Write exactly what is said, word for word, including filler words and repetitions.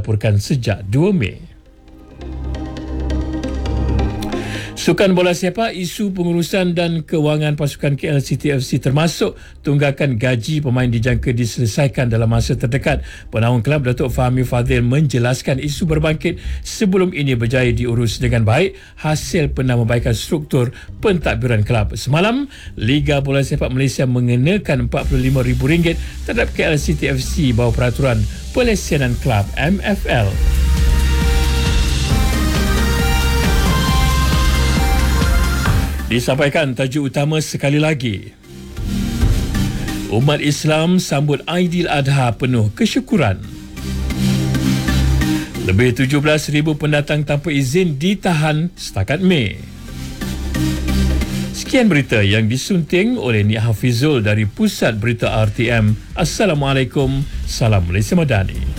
dilaporkan sejak dua Mei. Sukan bola sepak, isu pengurusan dan kewangan pasukan K L City F C termasuk tunggakan gaji pemain dijangka diselesaikan dalam masa terdekat. Penaung kelab Datuk Fahmi Fadil menjelaskan isu berbangkit sebelum ini berjaya diurus dengan baik hasil penambahbaikan struktur pentadbiran kelab. Semalam, Liga Bola Sepak Malaysia mengenakan empat puluh lima ribu ringgit terhadap K L City F C bawah peraturan Pelesenan Kelab M F L. Disampaikan tajuk utama sekali lagi. Umat Islam sambut Aidiladha penuh kesyukuran. Lebih tujuh belas ribu pendatang tanpa izin ditahan setakat Mei. Sekian berita yang disunting oleh Nia Hafizul dari Pusat Berita R T M. Assalamualaikum. Salam Malaysia Madani.